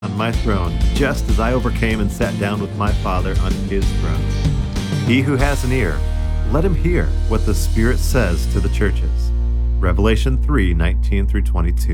on my throne, just as I overcame and sat down with my Father on his throne. He who has an ear, let him hear what the Spirit says to the churches. Revelation 3:19 through 22.